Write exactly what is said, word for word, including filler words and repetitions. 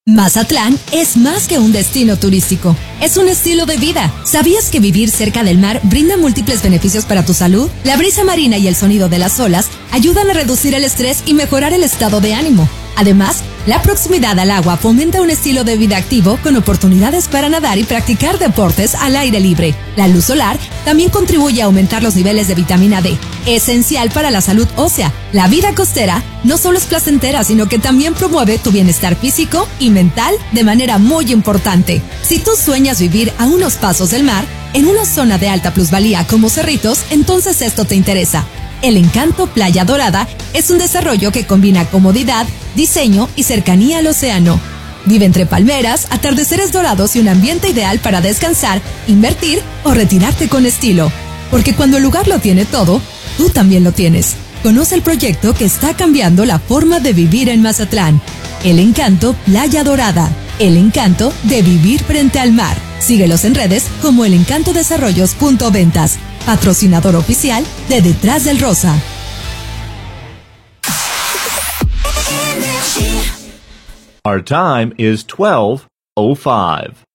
Mazatlán es más que un destino turístico, es un estilo de vida. ¿Sabías que vivir cerca del mar brinda múltiples beneficios para tu salud? La brisa marina y el sonido de las olas ayudan a reducir el estrés y mejorar el estado de ánimo. Además, la proximidad al agua fomenta un estilo de vida activo con oportunidades para nadar y practicar deportes al aire libre. La luz solar también contribuye a aumentar los niveles de vitamina D, esencial para la salud ósea. La vida costera no solo es placentera, sino que también promueve tu bienestar físico y mental de manera muy importante. Si tú sueñas vivir a unos pasos del mar, en una zona de alta plusvalía como Cerritos, entonces esto te interesa. El Encanto Playa Dorada es un desarrollo que combina comodidad, diseño y cercanía al océano. Vive entre palmeras, atardeceres dorados y un ambiente ideal para descansar, invertir o retirarte con estilo. Porque cuando el lugar lo tiene todo, tú también lo tienes. Conoce el proyecto que está cambiando la forma de vivir en Mazatlán. El Encanto Playa Dorada. El encanto de vivir frente al mar. Síguelos en redes como elencantodesarrollos.ventas. Patrocinador oficial de Detrás del Rosa. Our time is twelve oh five.